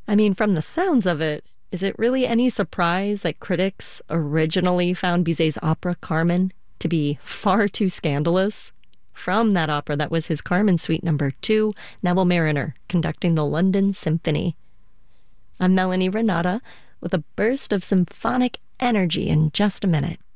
I mean, from the sounds of it, is it really any surprise that critics originally found Bizet's opera Carmen to be far too scandalous? From that opera, that was his Carmen Suite number 2, Neville Mariner conducting the London Symphony. I'm Melanie Renata with a burst of symphonic energy in just a minute.